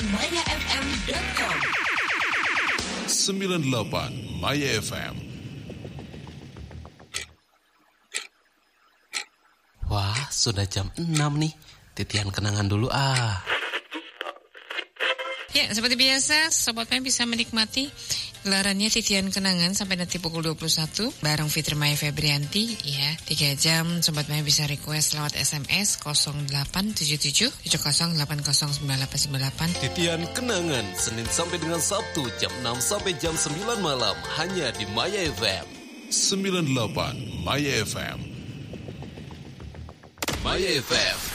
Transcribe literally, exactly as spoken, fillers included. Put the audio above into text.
maya f m dot com. sembilan puluh delapan Maya F M. Wah, sudah jam enam nih. Titian kenangan dulu ah. Ya, seperti biasa, Sobat Maya bisa menikmati gelarannya Titian Kenangan sampai nanti pukul dua puluh satu bareng Fitri Maya Febrianti ya. tiga jam Sobat Maya bisa request lewat S M S nol delapan tujuh tujuh tujuh nol delapan nol sembilan delapan sembilan delapan. Titian Kenangan Senin sampai dengan Sabtu jam enam sampai jam sembilan malam hanya di Maya F M. sembilan puluh delapan Maya F M. Maya F M.